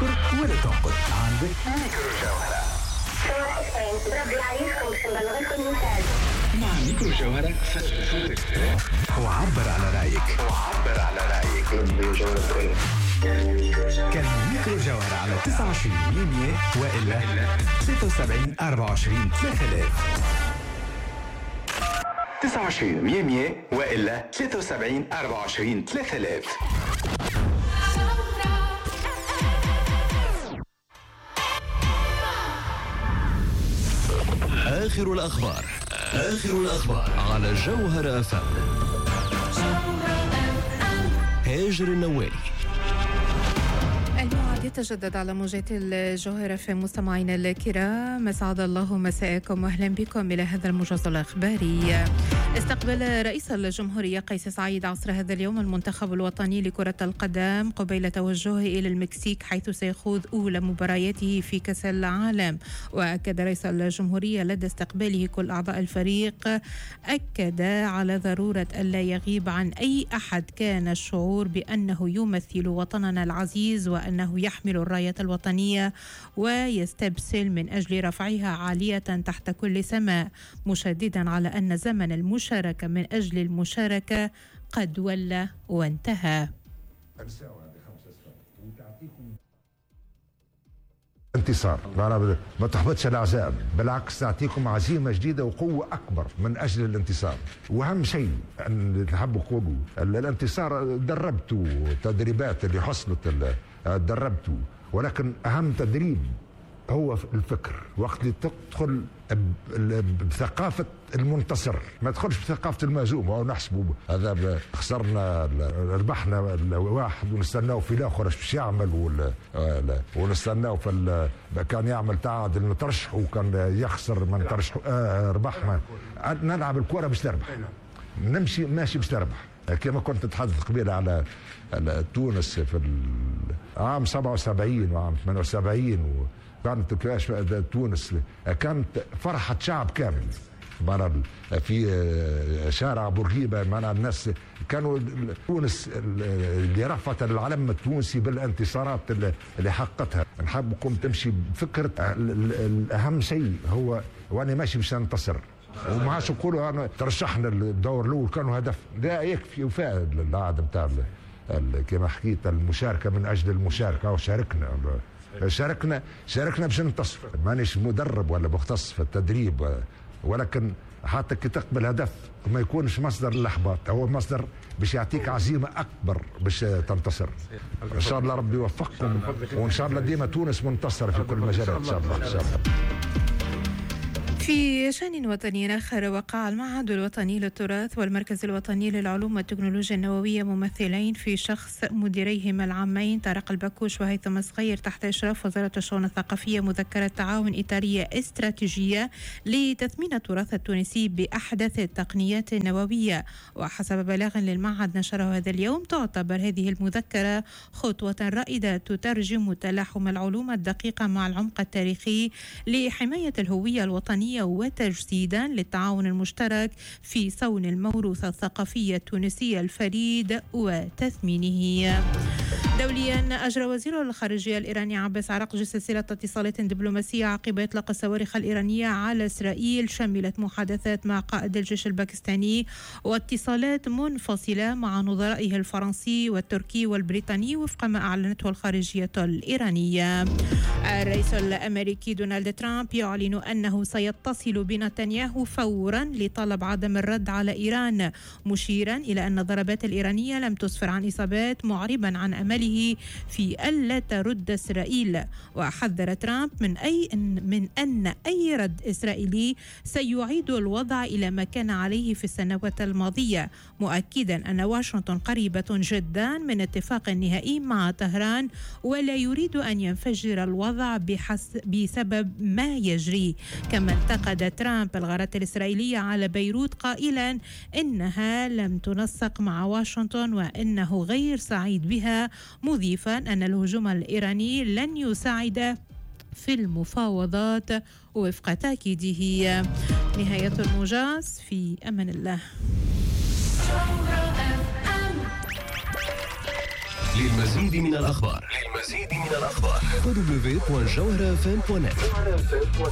تشكر ولا تعقد. عندك ميكرو جوهرة. بربي عليكم باش نبلغكم المثال. مع ميكرو جوهرة فسر صوتك وعبر على رأيك. كان ميكرو جوهرة على 29 يونيو وإلا 73 24 3000. 29 يونيو وإلا 73 24 3000. آخر الأخبار على جوهرة FM. هاجر النوالي. الموعد يتجدد على موجات الجوهرة في مستمعينا الكرام. مسعد الله مساءكم واهلا بكم الى هذا الموجز الاخباري. استقبل رئيس الجمهورية قيس سعيد عصر هذا اليوم المنتخب الوطني لكرة القدم قبيل توجهه إلى المكسيك حيث سيخوض أولى مبارياته في كأس العالم. وأكد رئيس الجمهورية لدى استقباله كل أعضاء الفريق أكد على ضرورة ألا يغيب عن أي أحد كان الشعور بأنه يمثل وطننا العزيز وأنه يحمل الراية الوطنية ويستبسل من أجل رفعها عالية تحت كل سماء، مشددا على أن زمن المشاركة من أجل المشاركة قد ولى وانتهى. انتصار ما تحبطش الأعزاء، بالعكس تعطيكم عزيمة جديدة وقوة أكبر من أجل الانتصار. وأهم شيء أن نحب نقولوا الانتصار دربتوا تدريبات اللي حصلت دربتوا، ولكن أهم تدريب هو الفكر. وقت اللي تدخل بثقافة المنتصر، ما تدخلش بثقافة المهزوم أو نحسبوا هذا خسرنا ربحنا واحد ونستناه في الآخر باش يعمل ونستناه في كان يعمل تعادل نترشح وكان يخسر ما نترشح ربحنا. نلعب الكرة باش تربح، نمشي ماشي باش تربح. كما كنت نتحدث قبيلة على تونس في عام 77 وعام 78 كانت تونس كانت فرحة شعب كامل في شارع بورقيبة. معنا الناس كانوا تونس اللي رفعت العلم التونسي بالانتصارات اللي حققتها. نحبكم تمشي بفكرة الأهم شيء هو وأنا ماشي باش ننتصر، وما عادش نقولوا أنا ترشحنا الدور الأول كانوا هدف، لا يكفي وفاء العهد نتاع كما حكيت المشاركة من أجل المشاركة. شاركنا باش ننتصر. مانيش مدرب ولا مختص في التدريب، ولكن حتى كي تقبل هدف ما يكونش مصدر الإحباط، هو مصدر باش يعطيك عزيمة أكبر باش تنتصر. إن شاء الله ربي يوفقكم، وإن شاء الله ديما تونس منتصرة في كل المجالات إن شاء الله. في شأن وطني آخر، وقع المعهد الوطني للتراث والمركز الوطني للعلوم والتكنولوجيا النووية ممثلين في شخص مديريهما العامين طارق البكوش وهيثم الصغير تحت إشراف وزارة الشؤون الثقافية مذكرة تعاون إطارية استراتيجية لتثمين التراث التونسي بأحدث التقنيات النووية. وحسب بلاغ للمعهد نشره هذا اليوم، تعتبر هذه المذكرة خطوة رائدة تترجم تلاحم العلوم الدقيقة مع العمق التاريخي لحماية الهوية الوطنية وتجسيدا للتعاون المشترك في صون الموروث الثقافي التونسي الفريد وتثمينه. دوليا، أجرى وزير الخارجية الإيراني عباس عراقجي سلسلة اتصالات دبلوماسية عقب إطلاق الصواريخ الإيرانية على إسرائيل، شملت محادثات مع قائد الجيش الباكستاني واتصالات منفصلة مع نظرائه الفرنسي والتركي والبريطاني وفق ما أعلنته الخارجية الإيرانية. الرئيس الأمريكي دونالد ترامب يعلن أنه سيتصل بنتنياهو فورا لطلب عدم الرد على إيران، مشيرا إلى أن الضربات الإيرانية لم تسفر عن إصابات، معربا عن أمله في ألا ترد إسرائيل. وحذر ترامب من أن أي رد إسرائيلي سيعيد الوضع إلى ما كان عليه في السنوات الماضية، مؤكدا أن واشنطن قريبة جدا من اتفاق نهائي مع طهران ولا يريد أن ينفجر الوضع بسبب ما يجري. كما انتقد ترامب الغارات الإسرائيلية على بيروت قائلا إنها لم تنسق مع واشنطن وإنه غير سعيد بها، مضيفا أن الهجوم الإيراني لن يساعد في المفاوضات وفق تأكيده. نهاية الموجز، في أمان الله. للمزيد من الأخبار www.jawharafm.net